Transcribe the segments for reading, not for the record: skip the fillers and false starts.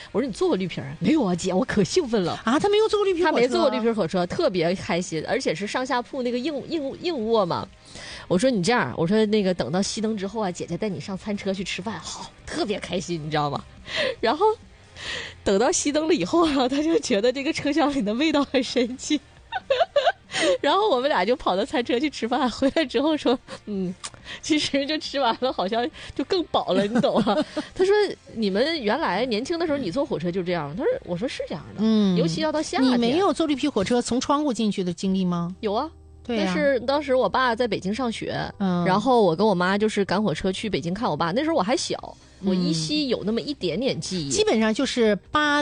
我说你坐过绿皮儿？没有啊，姐，我可兴奋了啊！他没有坐过绿皮火车， 他没坐过绿皮火车，特别开心，而且是上下铺那个硬卧嘛。我说你这样，我说那个等到熄灯之后啊，姐姐带你上餐车去吃饭，好，特别开心，你知道吗？然后等到熄灯了以后啊，他就觉得这个车厢里的味道很神奇。然后我们俩就跑到餐车去吃饭，回来之后说，其实就吃完了，好像就更饱了，你懂吗？他说你们原来年轻的时候，你坐火车就这样。他说，我说是这样的，尤其要到夏天。 你没有坐绿皮火车从窗户进去的经历吗？ 有啊。 对啊， 但是当时我爸在北京上学，然后我跟我妈就是赶火车去北京看我爸，那时候我还小。我依稀有那么一点点记忆， 基本上就是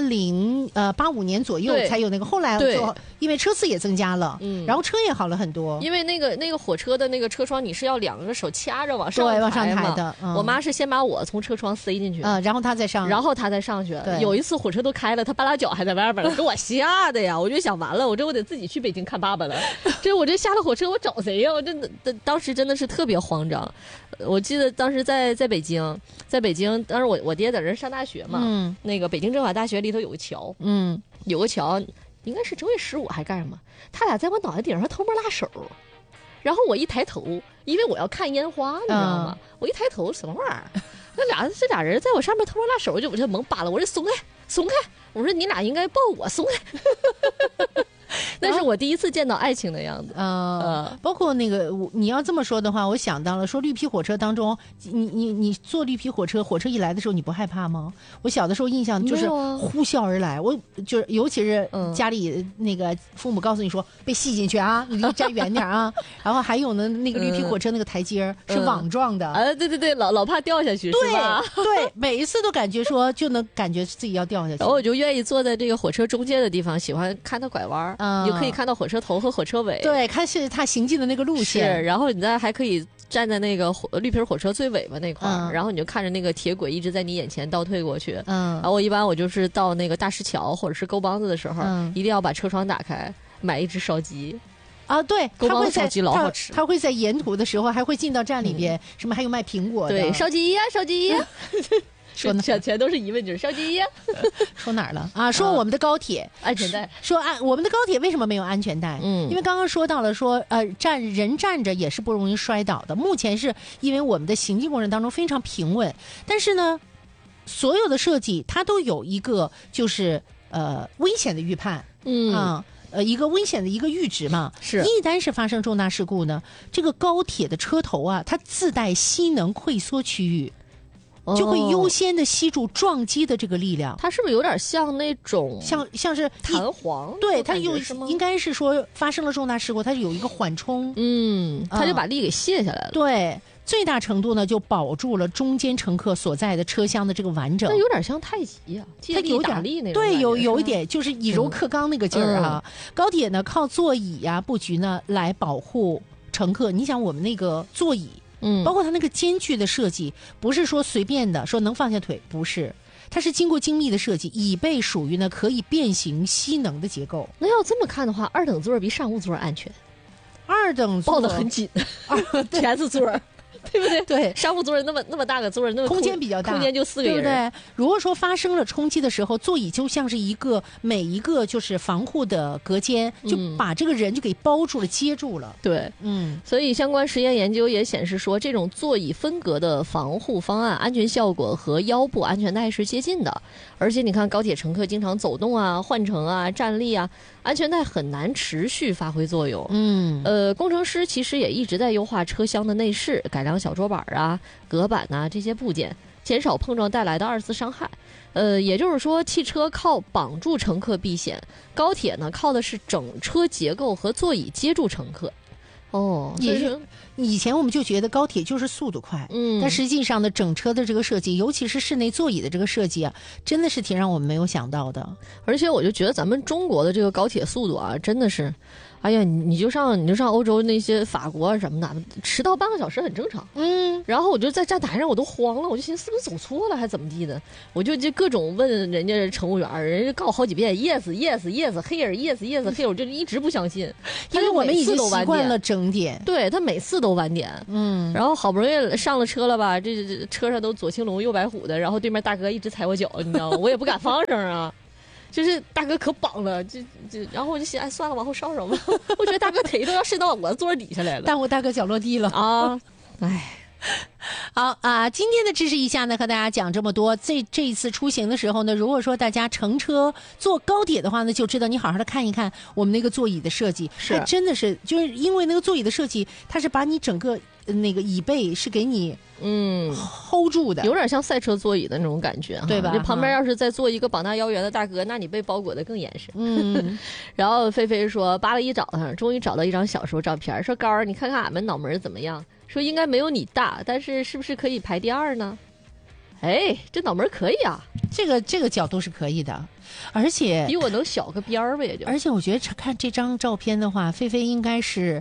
85年左右才有那个，后来因为车次也增加了，然后车也好了很多。 因为那个火车的那个车窗，你是要两个手掐着往上抬的。 我妈是先把我从车窗塞进去， 然后她再上， 然后她再上去。有一次火车都开了，她半拉脚还在外边了，给我吓的呀！我就想完了，我得自己去北京看爸爸了。我这下了火车，我找谁呀？我真的当时真的是特别慌张。我记得当时在北京，当时我爹在这上大学嘛，那个北京政法大学里头有个桥，有个桥，应该是正月15还干什么？他俩在我脑袋顶上偷摸拉手，然后我一抬头，因为我要看烟花，你知道吗？我一抬头，什么玩意儿？这俩人在我上面偷摸拉手，我就猛扒拉，我说松开，我说你俩应该抱我，松开。那是我第一次见到爱情的样子。 包括那个你要这么说的话，我想到了说绿皮火车当中，你坐绿皮火车一来的时候，你不害怕吗？我小的时候印象就是呼啸而来，我就是尤其是家里那个父母告诉你说被吸进去啊，你离站远点啊。然后还有呢，那个绿皮火车那个台阶是网状的， 对，老怕掉下去，是吧？ 对，每一次都感觉说就能感觉自己要掉下去。 然后我就愿意坐在这个火车中间的地方，喜欢看它拐弯。你就可以看到火车头和火车尾， 对，看是它行进的那个路线。 然后你还可以站在那个绿皮火车最尾巴那块然后你就看着那个铁轨一直在你眼前倒退过去。然后一般我就是到那个大石桥或者是沟帮子的时候，一定要把车窗打开，买一只烧鸡。 啊，对， 沟帮烧鸡老好吃。 他会在沿途的时候还会进到站里边，什么还有卖苹果的， 对，烧鸡呀，烧鸡呀。说全都是疑问句，烧鸡呀。 说哪儿了啊？说我们的高铁安全带， 说我们的高铁为什么没有安全带？因为刚刚说到了说人站着也是不容易摔倒的。目前是因为我们的行进过程当中非常平稳，但是呢，所有的设计它都有一个就是危险的预判，一个危险的一个阈值嘛。 是， 一旦是发生重大事故呢，这个高铁的车头啊，它自带吸能溃缩区域。就会优先的吸住撞击的这个力量。 它是不是有点像那种像是弹簧？ 对，它应该是说发生了重大事故，它有一个缓冲， 它就把力给卸下来了。 对，最大程度呢就保住了中间乘客所在的车厢的这个完整。 那有点像太极呀， 它有点力那种。 对，有一点就是以柔克刚那个劲儿啊。高铁呢靠座椅呀布局呢来保护乘客。你想我们那个座椅。包括它那个间距的设计，不是说随便的说能放下腿，不是，它是经过精密的设计，以备属于呢可以变形吸能的结构。 那要这么看的话，二等座比商务座安全， 二等座抱得很紧，PS 座。对不对？ 对， 商务座那么大个座，那么空间比较大， 空间就4个人， 对不对？如果说发生了冲击的时候，座椅就像是每一个就是防护的隔间，就把这个人就给包住了、接住了。 对，所以相关实验研究也显示说，这种座椅分隔的防护方案，安全效果和腰部安全带是接近的。而且你看，高铁乘客经常走动啊、换乘啊、站立啊，安全带很难持续发挥作用。工程师其实也一直在优化车厢的内饰，改良小桌板啊、隔板啊这些部件，减少碰撞带来的2次伤害。也就是说，汽车靠绑住乘客避险，高铁呢靠的是整车结构和座椅接住乘客。 也是以前我们就觉得高铁就是速度快，但实际上呢，整车的这个设计，尤其是室内座椅的这个设计啊，真的是挺让我们没有想到的。 而且我就觉得咱们中国的这个高铁速度啊，真的是， 哎呀，你就上欧洲那些法国什么的，迟到半个小时很正常。然后我就在站台上我都慌了，我就寻思是不是走错了还怎么地的，我就各种问人家乘务员，人家告我好几遍 yes yes yes here yes yes here， 我就一直不相信， 因为我们已经习惯了整点， 对他每次都晚点。然后好不容易上了车了吧，这车上都左青龙右白虎的，然后对面大哥一直踩我脚，你知道吗？我也不敢放声啊。就是大哥可绑了，然后我就想，哎，算了，往后稍稍吧。我觉得大哥腿都要伸到我的座底下来了， 但我大哥脚落地了啊！哎， 好啊，今天的知识一下呢，和大家讲这么多。这一次出行的时候呢，如果说大家乘车坐高铁的话呢，就知道你好好的看一看我们那个座椅的设计， 是真的是就是因为那个座椅的设计，它是把你整个那个椅背是给你hold 住的， 有点像赛车座椅的那种感觉， 对吧？ 你旁边要是再坐一个膀大腰圆的大哥，那你被包裹得更严实。然后菲菲说，扒了一早上，终于找到一张小时候照片，说高儿，你看看俺们脑门怎么样？说应该没有你大，但是是不是可以排第2呢？哎，这脑门可以啊， 这个角度是可以的，而且比我能小个边儿吧，也就。 而且我觉得看这张照片的话，菲菲应该是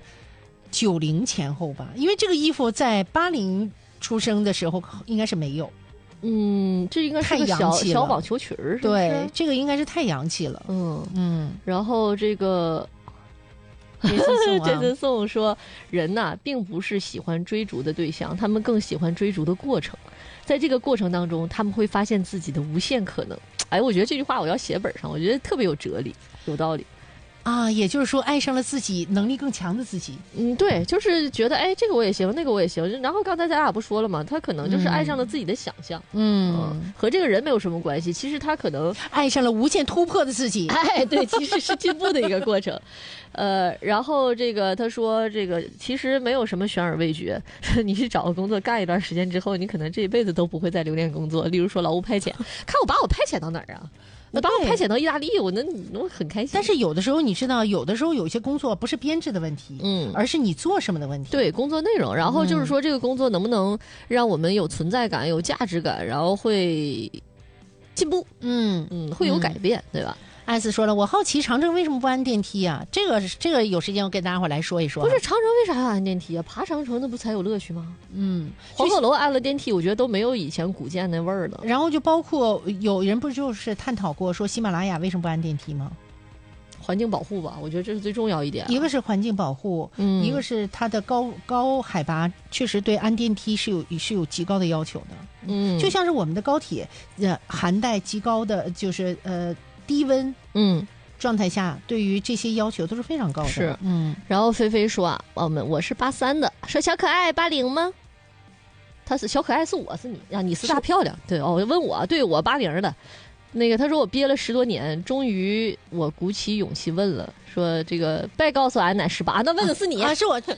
90前后吧，因为这个衣服在80出生的时候应该是没有。 这应该是个小网球裙儿， 对，这个应该是太洋气了。 然后这个。这次宋说，人呐，并不是喜欢追逐的对象，他们更喜欢追逐的过程。在这个过程当中，他们会发现自己的无限可能。哎，我觉得这句话我要写本上，我觉得特别有哲理，有道理。 啊，也就是说，爱上了自己能力更强的自己。 对，就是觉得，哎，这个我也行，那个我也行。然后刚才咱俩不说了吗？他可能就是爱上了自己的想象，和这个人没有什么关系。其实他可能爱上了无限突破的自己。 哎，对，其实是进步的一个过程。然后这个他说，这个其实没有什么悬而未决。你去找个工作干一段时间之后，你可能这一辈子都不会再留恋工作。例如说劳务派遣，看我把我派遣到哪儿啊？你把我派遣到意大利，我很开心。 但是有的时候你知道，有的时候有些工作不是编制的问题，而是你做什么的问题。 对，工作内容，然后就是说这个工作能不能让我们有存在感、有价值感，然后会进步，会有改变，对吧？ 艾斯说了，我好奇长城为什么不安电梯啊？这个有时间我跟大家伙来说一说。 不是长城为啥要安电梯啊？爬长城那不才有乐趣吗？黄鹤楼安了电梯，我觉得都没有以前古建那味儿了。 然后就包括有人不就是探讨过说喜马拉雅为什么不安电梯吗？ 环境保护吧，我觉得这是最重要一点。 一个是环境保护，一个是它的高海拔确实对安电梯是有极高的要求的。就像是我们的高铁，寒带极高的就是低温状态下，对于这些要求都是非常高的。 是，然后菲菲说啊，我是83的，说小可爱80吗？他是小可爱是我是你啊，你是大漂亮。对哦，问我，对我80的。那个他说我憋了10多年，终于我鼓起勇气问了，说这个别告诉俺乃18，那问的是你啊？是我，就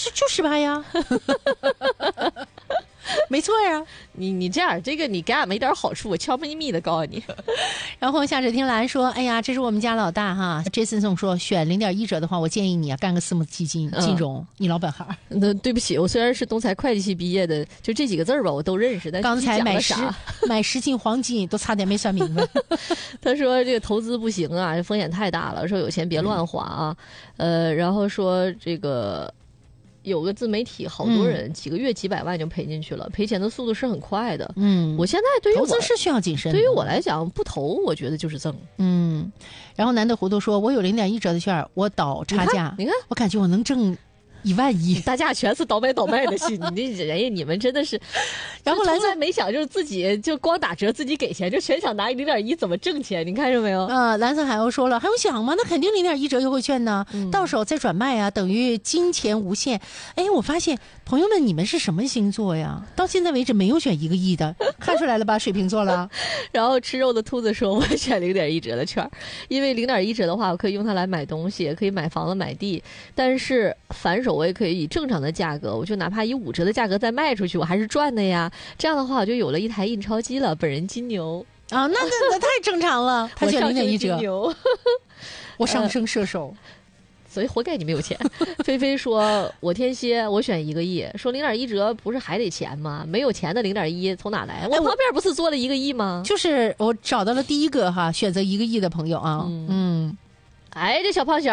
18呀。没错呀， 你这样，这个你给俺们一点好处，我悄咪咪的告诉你。 然后夏水听兰说，哎呀，这是我们家老大哈。Jason 送说，选0.1折的话，我建议你啊，干个私募基金金融，你老本行。 那对不起，我虽然是东财会计系毕业的，就这几个字吧，我都认识。但刚才买10斤黄金都差点没算明白。 他说这个投资不行啊，风险太大了，说有钱别乱花啊。然后说这个。有个自媒体，好多人几个月几百万就赔进去了，赔钱的速度是很快的。我现在对于投资是需要谨慎的。 对于我来讲，不投我觉得就是挣。 然后难得糊涂说，我有0.1折的券，我倒差价， 你看， 我感觉我能挣11000， 大家全是倒卖的心，你们真的是。然后从来没想就是自己就光打折自己给钱，就全想拿0.1怎么挣钱，你看着没有？ 蓝色海鸥说了，还用想吗？那肯定0.1折优惠券呢，到手再转卖啊，等于金钱无限。哎，我发现朋友们，你们是什么星座呀？到现在为止没有选1个亿的，看出来了吧？水瓶座了。 然后吃肉的兔子说，我选0.1折的券，因为0.1折的话，我可以用它来买东西，也可以买房子买地，但是反手我也可以以正常的价格，我就哪怕以5折的价格再卖出去，我还是赚的呀。这样的话，我就有了一台印钞机了。本人金牛啊，那太正常了。他选0.1折，我上升射手， 所以活该你没有钱。菲菲说，我天蝎，我选1个亿。说0.1折不是还得钱吗？没有钱的0.1从哪来？我旁边不是做了1个亿吗？ 就是我找到了第一个选择1个亿的朋友啊。 哎，这小胖小。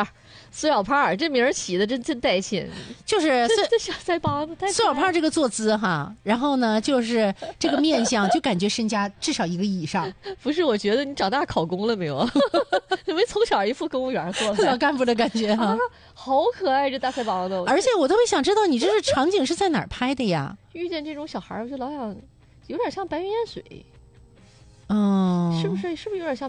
苏小胖这名儿起的真带劲， 就是这小腮帮子， 苏小胖这个坐姿哈，然后呢，就是这个面相，就感觉身家至少1个亿以上。 不是，我觉得你长大考公了没有？怎么从小一副公务员过来， 小干部的感觉哈、 好可爱这大腮帮子。 而且我特别想知道，你这是场景是在哪儿拍的呀？ 遇见这种小孩，我就老想，有点像白云烟水， 嗯， 是不是有点像？